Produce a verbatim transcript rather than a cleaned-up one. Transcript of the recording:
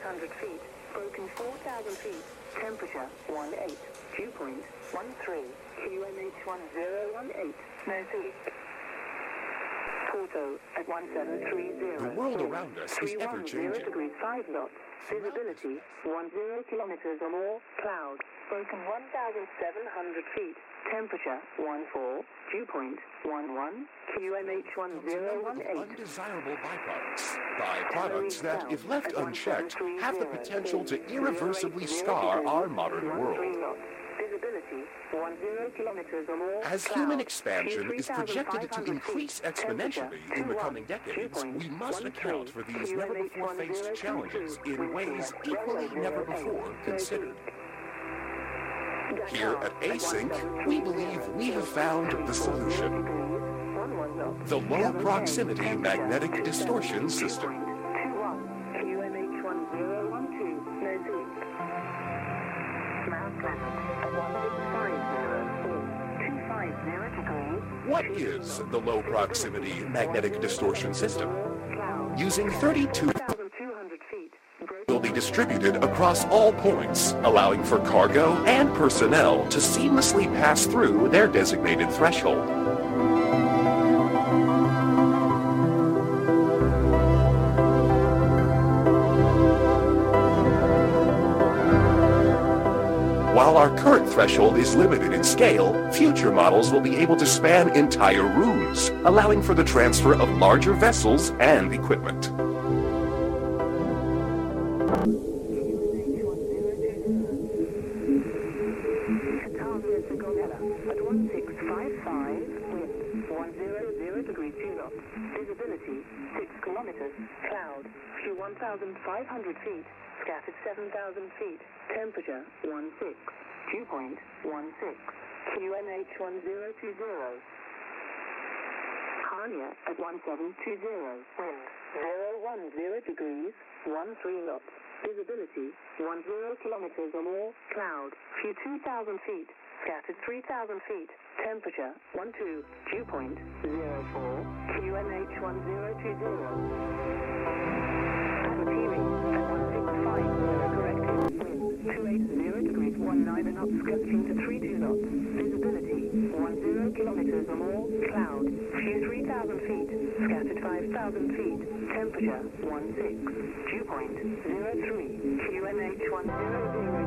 hundred feet. Broken four thousand feet. Temperature one eight. Dew point one three. Q M H one zero one eight. No three. Porto at one seven three zero. The world around us is ever-changing. degrees five knots. Visibility one zero kilometers or more. Cloud. Broken one thousand seven hundred feet. Temperature one four. Dew point one one. Q M H one zero one eight. Undesirable byproducts. Byproducts that, if left unchecked, have the potential to irreversibly scar our modern world. Visibility one zero kilometers or more. As human expansion is projected to increase exponentially in the coming decades, we must account for these never-before-faced challenges in ways equally never before considered. Here at Async, we believe we have found the solution. The Low Proximity Magnetic Distortion System. Q M H one zero one two. No two. Mount Clement at one six five zero four. two five zero degrees. What is the Low Proximity Magnetic Distortion System? Using thirty-two feet. will be distributed across all points, allowing for cargo and personnel to seamlessly pass through their designated threshold. While our current threshold is limited in scale, future models will be able to span entire routes, allowing for the transfer of larger vessels and equipment. At one six five five, wind one hundred degrees two knots. Visibility six kilometers. Cloud few one thousand five hundred feet. Scattered seven thousand feet. Temperature one six. Dew point one six. Q M H one zero two zero. Hania at one seven two zero. Wind zero one zero degrees one three knots. Visibility one zero kilometers or more. Cloud few two thousand feet. Scattered three thousand feet. Temperature one two. Dew point zero four. Q M H one zero two zero. Avatiri at one six five zero corrected. Wind two eight zero degrees one nine knots gusting to three two knots. Visibility one zero kilometers or more. Cloud few three thousand feet. Scattered five thousand feet. Temperature one six. Dew point zero three. Q M H one zero zero